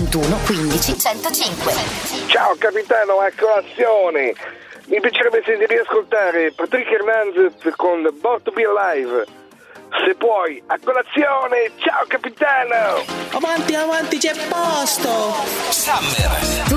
21 15 105. Ciao capitano, a colazione. Mi piacerebbe sentire ascoltare Patrick Hernandez con Born to Be Alive. Se puoi, a colazione. Ciao capitano. Avanti, c'è posto. Summer